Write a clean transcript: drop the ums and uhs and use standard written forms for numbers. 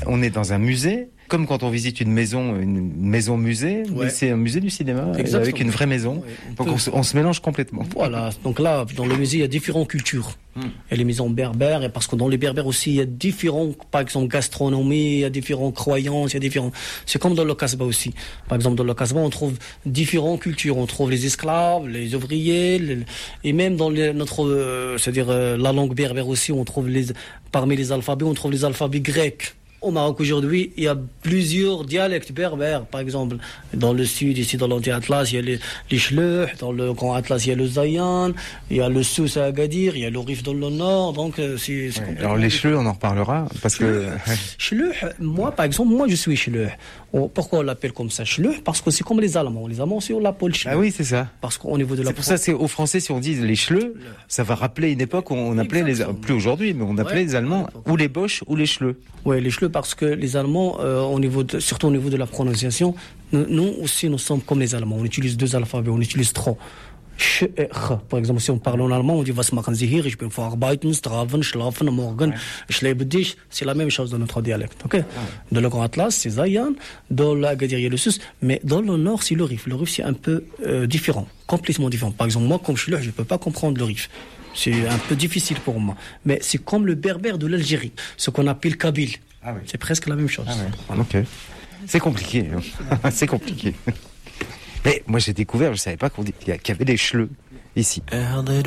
On est dans un musée, comme quand on visite une maison musée, mais c'est un musée du cinéma, avec une vraie maison. Donc on se mélange complètement. Voilà, donc là, dans le musée, il y a différentes cultures. Il y a les maisons berbères, et parce que dans les berbères aussi, il y a différentes, par exemple, gastronomie, il y a différentes croyances, il y a différents... C'est comme dans le Casbah aussi. Par exemple, dans le Casbah, on trouve différentes cultures. On trouve les esclaves, les ouvriers, et même dans c'est-à-dire la langue berbère aussi, on trouve parmi les alphabets, on trouve les alphabets grecs. Au Maroc aujourd'hui, il y a plusieurs dialectes berbères. Par exemple, dans le sud, ici dans l'anti-Atlas, il y a les Chleuh, dans le Grand Atlas, il y a le Zayan, il y a le Souss à Agadir, il y a le Rif dans le nord, donc c'est alors les Chleuh, on en reparlera, parce que... Chleuh, moi par exemple, je suis Chleuh. Pourquoi on l'appelle comme ça Chleuh? Parce que c'est comme les Allemands. Les Allemands, on l'appelle Chleuh. Ah oui, c'est ça. Parce qu'au niveau de la... C'est pour ça, aux Français, si on dit les Chleuh, ça va rappeler une époque où on appelait plus aujourd'hui, mais on appelait les Allemands ou les Boches ou les Chleuh. Oui, les Chleuh, parce que les Allemands, surtout au niveau de la prononciation, nous aussi, nous sommes comme les Allemands. On utilise 2 alphabets, on utilise 3. Ch et ch. Par exemple, si on parle en allemand, on dit was machen Sie hier? Ich bin verarbeiten, strafen, schlafen, morgen, ich lebe dich. C'est la même chose dans notre dialecte. Okay? Dans le Grand Atlas, c'est Zayan. Dans l'Agadir, il y a le Sus. Mais dans le Nord, c'est le Rif. Le Rif, c'est un peu différent, complètement différent. Par exemple, moi, comme je suis là, je ne peux pas comprendre le Rif. C'est un peu difficile pour moi. Mais c'est comme le berbère de l'Algérie, ce qu'on appelle Kabyle. Ah oui. C'est presque la même chose. Ah oui. Voilà. Ok. C'est compliqué. C'est compliqué. Mais moi j'ai découvert, je savais pas qu'il y avait des Chleuh ici.